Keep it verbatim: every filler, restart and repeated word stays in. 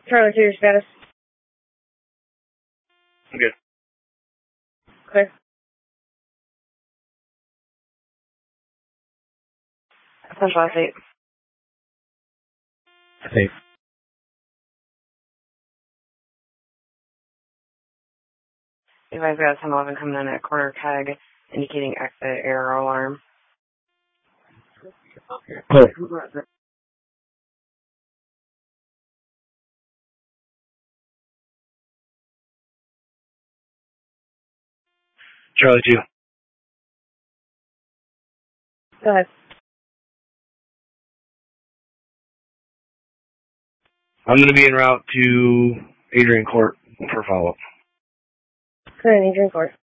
Charlie two, your status? I'm good. Clear. Central S eight. S eight. You guys got ten eleven coming in at corner tag, indicating exit error alarm. Clear. Charlie two. Go ahead. I'm going to be en route to Adrian Court for follow-up. Go ahead, Adrian Court.